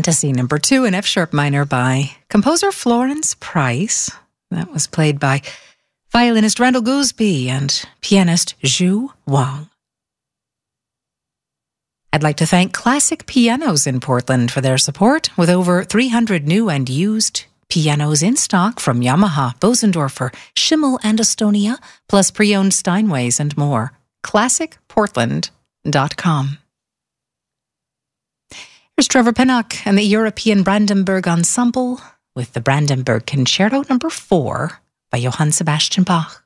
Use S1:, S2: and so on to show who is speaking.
S1: Fantasy Number 2 in F-sharp minor by composer Florence Price. That was played by violinist Randall Gooseby and pianist Zhu Wang. I'd like to thank Classic Pianos in Portland for their support, with over 300 new and used pianos in stock from Yamaha, Bosendorfer, Schimmel and Estonia, plus pre-owned Steinways and more. ClassicPortland.com. Here's Trevor Pinnock and the European Brandenburg Ensemble with the Brandenburg Concerto No. 4 by Johann Sebastian Bach.